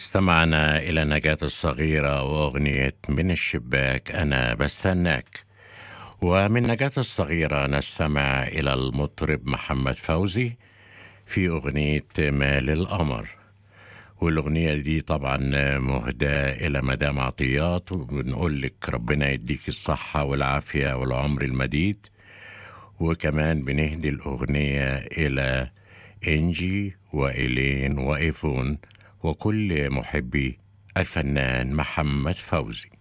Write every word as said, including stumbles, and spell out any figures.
استمعنا إلى نجاة الصغيرة وأغنية من الشباك أنا بستناك. ومن نجاة الصغيرة نستمع إلى المطرب محمد فوزي في أغنية مال القمر، والأغنية دي طبعا مهداة إلى مدام عطيات، وبنقول لك ربنا يديك الصحة والعافية والعمر المديد. وكمان بنهدي الأغنية إلى إنجي وإيلين وإيفون وكل محبي الفنان محمد فوزي.